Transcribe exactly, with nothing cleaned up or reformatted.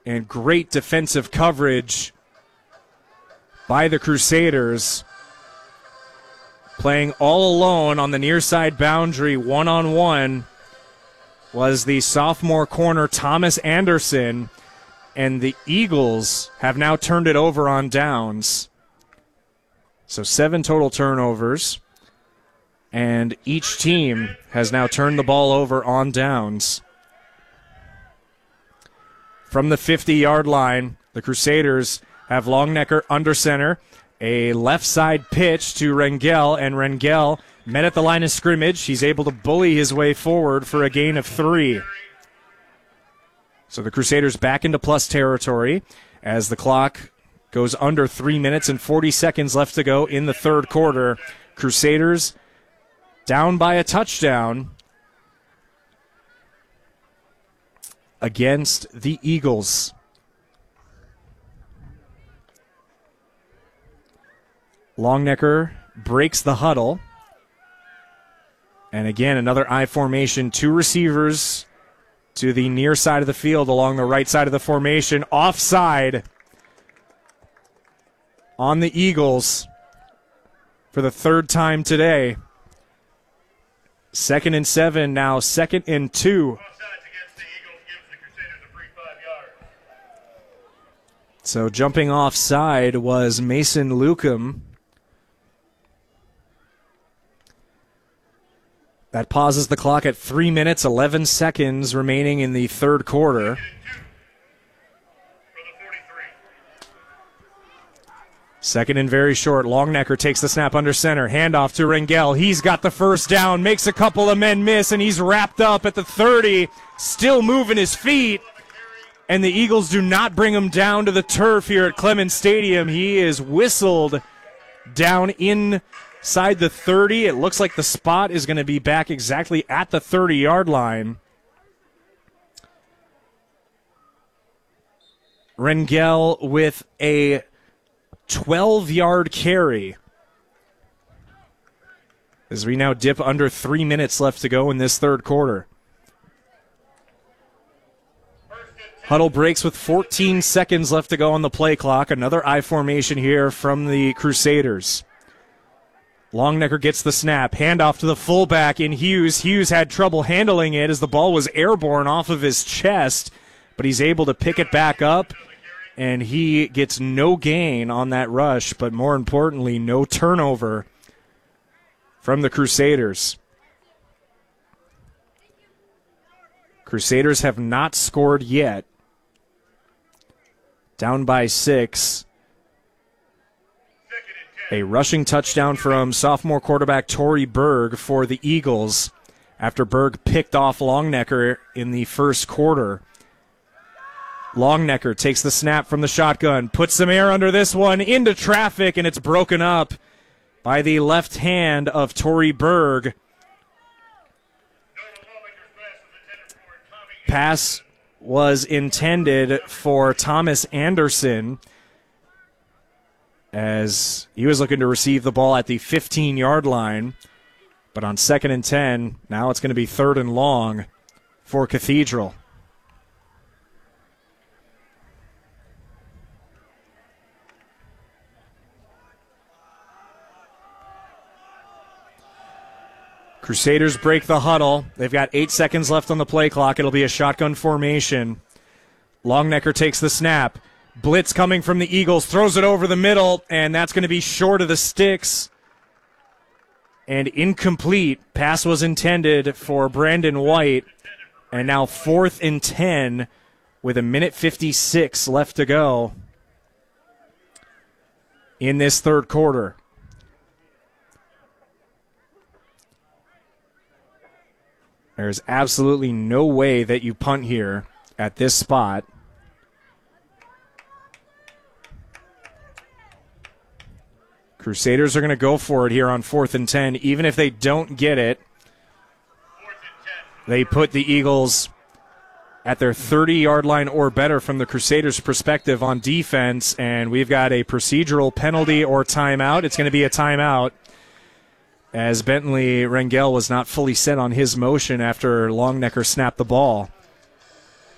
And great defensive coverage by the Crusaders. Playing all alone on the near side boundary, one-on-one, was the sophomore corner Thomas Anderson. And the Eagles have now turned it over on downs. So seven total turnovers. And each team has now turned the ball over on downs. From the fifty-yard line, the Crusaders have Longnecker under center. A left side pitch to Rengel, and Rengel met at the line of scrimmage. He's able to bully his way forward for a gain of three. So the Crusaders back into plus territory as the clock goes under three minutes and forty seconds left to go in the third quarter. Crusaders down by a touchdown against the Eagles. Longnecker breaks the huddle. And again, another I formation. Two receivers to the near side of the field along the right side of the formation. Offside on the Eagles for the third time today. Second and seven now, second and two. So jumping offside was Mason Lukum. That pauses the clock at three minutes, eleven seconds remaining in the third quarter. Second and very short. Longnecker takes the snap under center. Handoff to Rengel. He's got the first down, makes a couple of men miss, and he's wrapped up at the thirty, still moving his feet. And the Eagles do not bring him down to the turf here at Clemens Stadium. He is whistled down inside the thirty. It looks like the spot is going to be back exactly at the thirty-yard line. Rengel with a twelve-yard carry. As we now dip under three minutes left to go in this third quarter. Huddle breaks with fourteen seconds left to go on the play clock. Another I formation here from the Crusaders. Longnecker gets the snap. Handoff to the fullback in Hughes. Hughes had trouble handling it as the ball was airborne off of his chest, but he's able to pick it back up, and he gets no gain on that rush, but more importantly, no turnover from the Crusaders. Crusaders have not scored yet. Down by six. A rushing touchdown from sophomore quarterback Torrey Berg for the Eagles after Berg picked off Longnecker in the first quarter. Longnecker takes the snap from the shotgun, puts some air under this one, into traffic, and it's broken up by the left hand of Torrey Berg. Pass was intended for Thomas Anderson as he was looking to receive the ball at the fifteen-yard line. But on second and ten, now it's going to be third and long for Cathedral. Crusaders break the huddle. They've got eight seconds left on the play clock. It'll be a shotgun formation. Longnecker takes the snap. Blitz coming from the Eagles, throws it over the middle, and that's going to be short of the sticks. And incomplete. Pass was intended for Brandon White. And now fourth and ten with a minute fifty-six left to go in this third quarter. There's absolutely no way that you punt here at this spot. Crusaders are going to go for it here on fourth and ten. Even if they don't get it, they put the Eagles at their thirty-yard line or better from the Crusaders' perspective on defense, and we've got a procedural penalty or timeout. It's going to be a timeout, as Bentley Rengel was not fully set on his motion after Longnecker snapped the ball.